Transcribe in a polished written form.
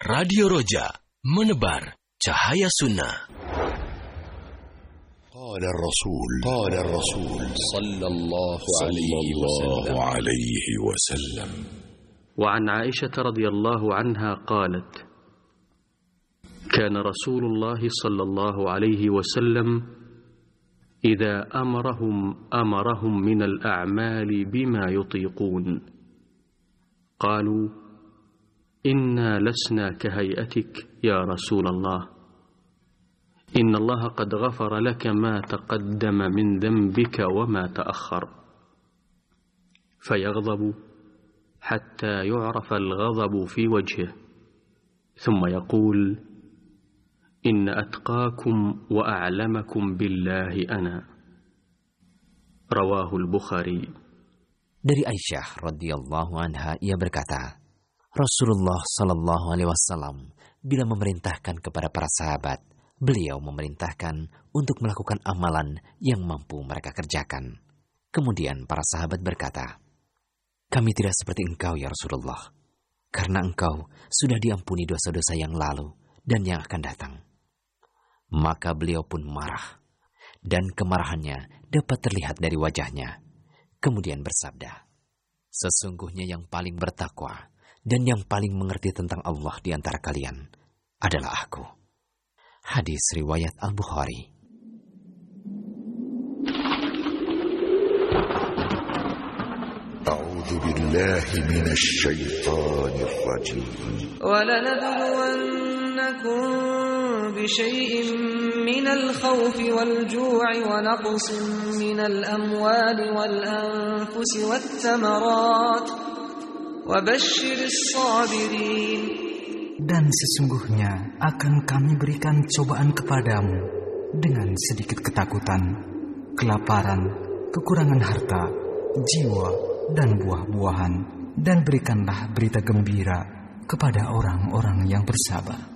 Radio Roja, menebar cahaya sunnah. قال الرسول صلى الله عليه وسلم وعن عائشة رضي الله عنها قالت: كان رسول الله صلى الله عليه وسلم إذا أمرهم من الأعمال بما يطيقون قالوا: إنا لسنا كهيئتك يا رسول الله، إن الله قد غفر لك ما تقدم من ذنبك وما تأخر، فيغضب حتى يعرف الغضب في وجهه، ثم يقول: إن أتقاكم وأعلمكم بالله أنا. رواه البخاري. Dari Aisyah radhiyallahu anha, ia berkata, Rasulullah sallallahu alaihi wasallam bila memerintahkan kepada para sahabat, beliau memerintahkan untuk melakukan amalan yang mampu mereka kerjakan. Kemudian para sahabat berkata, kami tidak seperti engkau ya Rasulullah, karena engkau sudah diampuni dosa-dosa yang lalu dan yang akan datang. Maka beliau pun marah, dan kemarahannya dapat terlihat dari wajahnya. Kemudian bersabda, sesungguhnya yang paling bertakwa dan yang paling mengerti tentang Allah di antara kalian adalah aku. Hadis riwayat Al-Bukhari. أعوذ بالله من الشيطان الرجيم ولنبلونكم بشيء من الخوف والجوع ونقص من الأموال والأنفس والثمرات وبشر الصابرين. Dan sesungguhnya akan kami berikan cobaan kepadamu dengan sedikit ketakutan, kelaparan, kekurangan harta, jiwa, dan buah-buahan, dan berikanlah berita gembira kepada orang-orang yang bersabar.